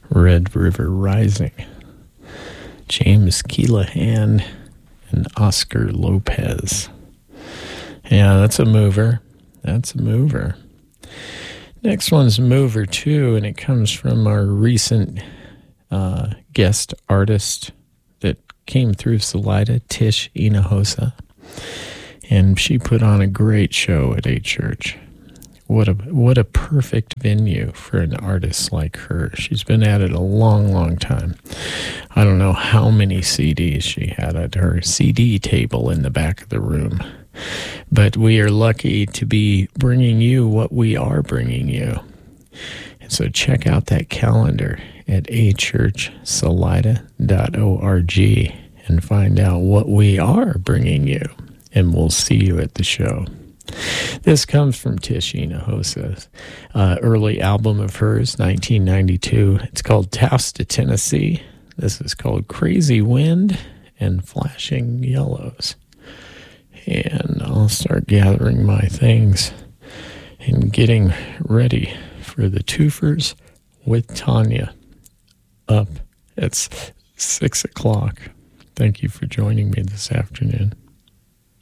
Red River Rising, James Keelahan, and Oscar Lopez. Yeah, that's a mover. That's a mover. Next one's a mover too, and it comes from our recent guest artist that came through Salida, Tish Hinojosa. And she put on a great show at A Church. What a perfect venue for an artist like her. She's been at it a long, long time. I don't know how many CDs she had at her CD table in the back of the room. But we are lucky to be bringing you what we are bringing you. And so check out that calendar at achurchsalida.org and find out what we are bringing you. And we'll see you at the show. This comes from Tish Hinojosa's early album of hers, 1992. It's called Taos to Tennessee. This is called Crazy Wind and Flashing Yellows. And I'll start gathering my things and getting ready for the Twofers with Tanya up at 6 o'clock. Thank you for joining me this afternoon.